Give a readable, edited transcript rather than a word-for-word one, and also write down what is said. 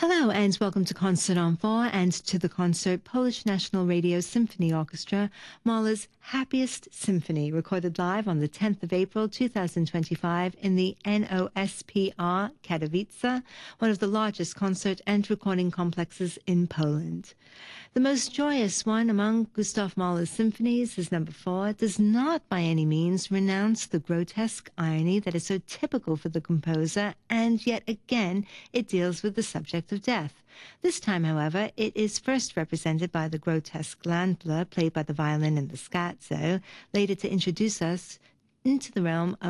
Hello and welcome to Concert on 4 and to the concert Polish National Radio Symphony Orchestra, Mahler's Happiest Symphony, recorded live on the 10th of April 2025 in the NOSPR Katowice, one of the largest concert and recording complexes in Poland. The most joyous one among Gustav Mahler's symphonies, his number 4, does not by any means renounce the grotesque irony that is so typical for the composer, and yet again it deals with the subject of death. This time, however, it is first represented by the grotesque Landler, played by the violin and the scherzo, later to introduce us into the realm of